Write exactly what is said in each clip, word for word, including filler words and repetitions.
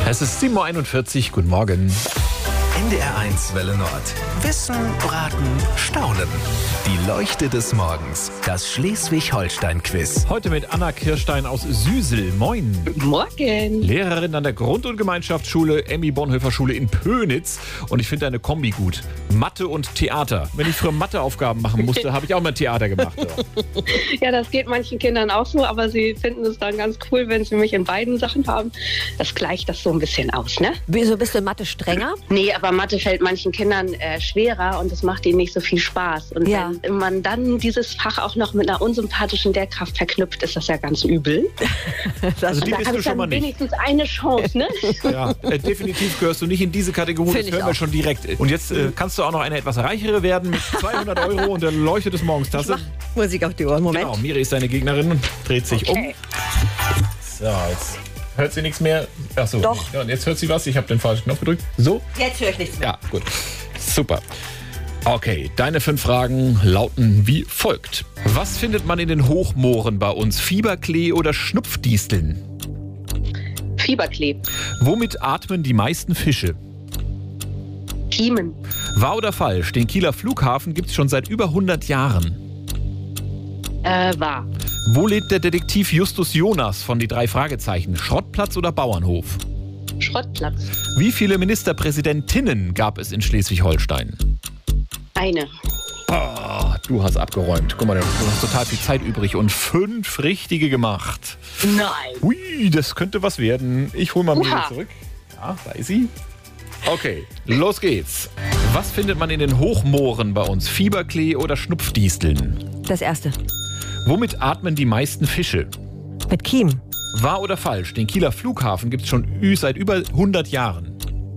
Es ist sieben Uhr einundvierzig. Guten Morgen. N D R eins Welle Nord. Wissen, Raten, Staunen. Die Leuchte des Morgens. Das Schleswig-Holstein-Quiz. Heute mit Anna Kirstein aus Süsel. Moin. Morgen. Lehrerin an der Grund- und Gemeinschaftsschule Emmy-Bonhoeffer-Schule in Pönitz. Und ich finde eine Kombi gut. Mathe und Theater. Wenn ich früher Matheaufgaben machen musste, habe ich auch mal Theater gemacht. Ja. Ja, das geht manchen Kindern auch so, aber sie finden es dann ganz cool, wenn sie mich in beiden Sachen haben. Das gleicht das so ein bisschen aus, ne? Wieso bist du in Mathe strenger? Nee, aber Mathe fällt manchen Kindern äh, schwerer und es macht ihnen nicht so viel Spaß. Und Ja. wenn man dann dieses Fach auch noch mit einer unsympathischen Lehrkraft verknüpft, ist das ja ganz übel. Also die Da bist habe du ich schon dann mal nicht. wenigstens eine Chance, ne? Ja, äh, definitiv gehörst du nicht in diese Kategorie. Find Das ich hören wir auch. schon direkt. Und jetzt äh, kannst du auch noch eine etwas reichere werden mit zweihundert Euro und der Leuchte des Morgens Tasse. Musik auf die Ohren. Moment. Genau, Miri ist deine Gegnerin und dreht sich Okay. um. So, jetzt hört sie nichts mehr. Achso. Doch. Ja, und jetzt hört sie was. Ich habe den falschen Knopf gedrückt. So. Jetzt höre ich nichts mehr. Ja, gut. Super. Okay, deine fünf Fragen lauten wie folgt. Was findet man in den Hochmooren bei uns? Fieberklee oder Schnupfdisteln? Fieberklee. Womit atmen die meisten Fische? Kiemen. Wahr oder falsch? Den Kieler Flughafen gibt es schon seit über hundert Jahren. Äh, wahr. Wo lebt der Detektiv Justus Jonas von die drei Fragezeichen? Schrottplatz oder Bauernhof? Schrottplatz. Wie viele Ministerpräsidentinnen gab es in Schleswig-Holstein? Eine. Oh, du hast abgeräumt. Guck mal, du hast total viel Zeit übrig und fünf richtige gemacht. Nein. Hui, das könnte was werden. Ich hol mal Miri Oha. zurück. Ja, da ist sie. Okay, los geht's. Was findet man in den Hochmooren bei uns? Fieberklee oder Schnupfdisteln? Das erste. Womit atmen die meisten Fische? Mit Kiem. Wahr oder falsch? Den Kieler Flughafen gibt es schon ü- seit über hundert Jahren.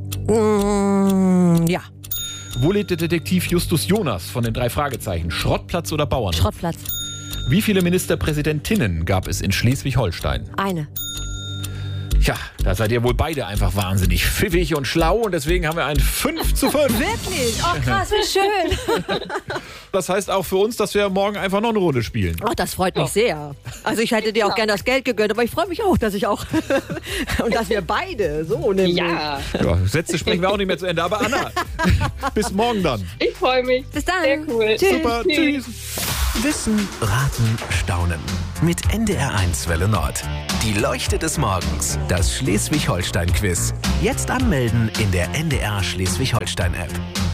Mm, ja. Wo lebt der Detektiv Justus Jonas von den drei Fragezeichen? Schrottplatz oder Bauernhof? Schrottplatz. Wie viele Ministerpräsidentinnen gab es in Schleswig-Holstein? Eine. Tja, da seid ihr wohl beide einfach wahnsinnig pfiffig und schlau und deswegen haben wir ein fünf zu fünf. Wirklich? Oh krass, wie schön. Das heißt auch für uns, dass wir morgen einfach noch eine Runde spielen. Ach, das freut mich sehr. Also ich hätte dir auch gerne das Geld gegönnt, aber ich freue mich auch, dass ich auch und dass wir beide so nämlich. Ja. Ja, Sätze sprechen wir auch nicht mehr zu Ende. Aber Anna, bis morgen dann. Ich freue mich. Bis dann. Sehr cool. Tschüss. Super, tschüss. Wissen, Raten, Staunen. Mit N D R eins Welle Nord. Die Leuchte des Morgens. Das Schleswig-Holstein-Quiz. Jetzt anmelden in der N D R Schleswig-Holstein-App.